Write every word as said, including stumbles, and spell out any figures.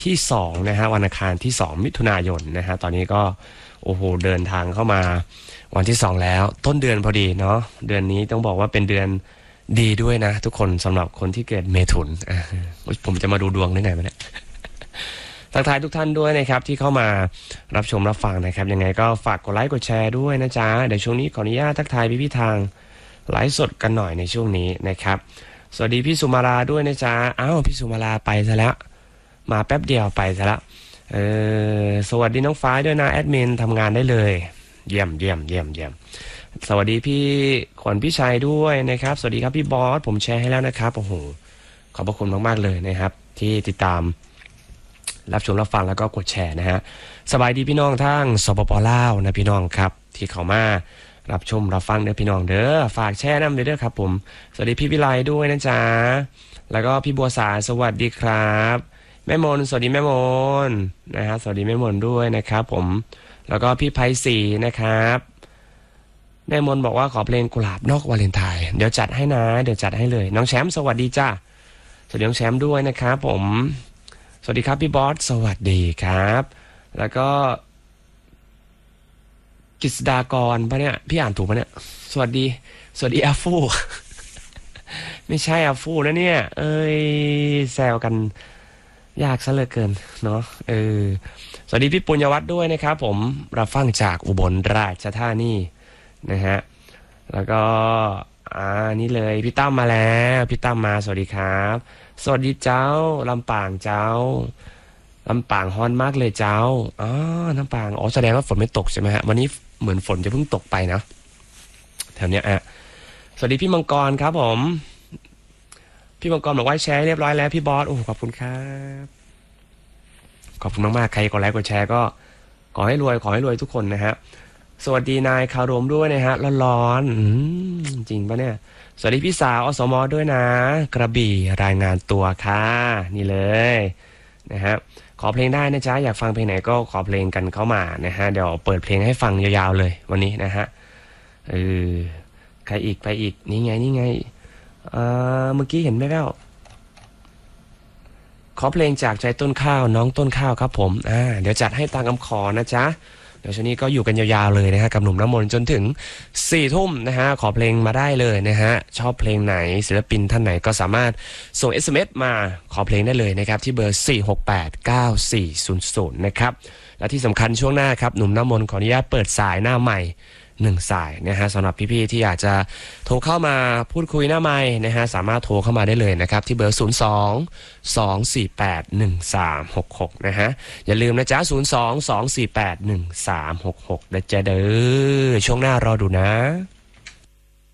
ที่สองนะฮะวันอังคารที่สองมิถุนายนนะฮะตอนนี้ก็โอ้โหเดินทางเข้ามาวันที่สองแล้วต้นเดือนพอดีเนาะเดือนนี้ต้องบอกว่าเป็นเดือนดีด้วยนะทุกคนสำหรับคนที่เกิดเมถุนผมจะมาดูดวงได้ไงมาเนี่ยทักทายทุกท่านด้วยนะครับที่เข้ามารับชมรับฟังนะครับยังไงก็ฝากกดไลค์กดแชร์ด้วยนะจ๊ะเดี๋ยวช่วงนี้ขออนุญาตทักทายพี่พี่ทางไลฟ์สดกันหน่อยในช่วงนี้นะครับสวัสดีพี่สุมาราด้วยนะจ๊ะอ้าวพี่สุมาราไปซะแล้วมาแป๊บเดียวไปซะแล้วเออสวัสดีน้องฟ้าด้วยนะแอดมินทำงานได้เลยเยี่ยมเยี่ยมเยี่ยมเยี่ยมสวัสดีพี่ขวัญพี่ชัยด้วยนะครับสวัสดีครับพี่บอสผมแชร์ให้แล้วนะครับโอ้โหขอบพระคุณมากๆเลยนะครับที่ติดตามรับชมรับฟังแล้วก็กดแชร์นะฮะสบายดีพี่น้องทั้งสปปลาวนะพี่น้องครับที่เข้ามารับชมรับฟังเด้อพี่น้องเด้อฝากแชร์น้ำเด้อครับผมสวัสดีพี่วิไลด้วยนะจ๊ะแล้วก็พี่บัวสาสวัสดีครับแม่มนสวัสดีแม่มนนะฮะสวัสดีแม่มนด้วยนะครับผมแล้วก็พี่ไพศรีนะครับแม่มนบอกว่าขอเพลงกุหลาบนอกวาเลนไทน์เดี๋ยวจัดให้นะเดี๋ยวจัดให้เลยน้องแชมป์สวัสดีจ้าสวัสดีน้องแชมป์ด้วยนะครับผมสวัสดีครับพี่บอสสวัสดีครับแล้วก็กฤษดากรปะเนี่ยพี่อ่านถูกปะเนี่ยสวัสดีสวัสดีอาฟูไม่ใช่อาฟูนะเนี่ยเอ้ยแซวกันยากซะเหลือเกินเนาะเออสวัสดีพี่ปุญญวัฒน์ด้วยนะครับผมรับฟังจากอุบลราชธานีนะฮะแล้วก็อ่านี่เลยพี่ตั้มมาแล้วพี่ตั้มมาสวัสดีครับสวัสดีเจ้าลำปางเจ้าลำปางฮอนมากเลยเจ้าอ๋อลำปางอ๋อแสดงว่าฝนไม่ตกใช่ไหมฮะวันนี้เหมือนฝนจะเพิ่งตกไปนะแถวเนี้ยอ่ะสวัสดีพี่มังกรครับผมพี่มังกรบอกว่าแชร์เรียบร้อยแล้วพี่บอสโอ้ขอบคุณครับขอบคุณมากๆใครกดไลค์กดแชร์ก็ขอให้รวยขอให้รวยทุกคนนะฮะสวัสดีนายคารมด้วยนะฮะร้อนๆจริงปะเนี่ยสวัสดีพี่สาวอสมด้วยนะกระบี่รายงานตัวค่ะนี่เลยนะฮะขอเพลงได้นะจ๊ะอยากฟังเพลงไหนก็ขอเพลงกันเข้ามานะฮะเดี๋ยวเปิดเพลงให้ฟังยาวๆเลยวันนี้นะฮะเออใครอีกไปอีกนี่ไงนี่ไงเอ่อเมื่อกี้เห็นไหมแว่วขอเพลงจากใจต้นข้าวน้องต้นข้าวครับผมอ่าเดี๋ยวจัดให้ตามคำขอนะจ๊ะเดี๋ยวช่วงนี้ก็อยู่กันยาวๆเลยนะฮะกับหนุ่มน้ำมนต์จนถึงสี่ทุ่มนะฮะขอเพลงมาได้เลยนะฮะชอบเพลงไหนศิลปินท่านไหนก็สามารถส่ง เอส เอ็ม เอส มาขอเพลงได้เลยนะครับที่เบอร์สี่ หก แปด เก้า สี่ ศูนย์ ศูนย์นะครับและที่สำคัญช่วงหน้าครับหนุ่มน้ำมนต์ขออนุญาตเปิดสายหน้าใหม่หนึ่งสายนะฮะสำหรับพี่ๆที่อยากจะโทรเข้ามาพูดคุยหน้าไมค์นะฮะสามารถโทรเข้ามาได้เลยนะครับที่เบอร์ศูนย์ สอง สอง สี่ แปด หนึ่ง สาม หก หกนะฮะอย่าลืมนะจ๊ะศูนย์ สอง สอง สี่ แปด หนึ่ง สาม หก หกนะจ๊ะเด้อช่วงหน้ารอดูนะ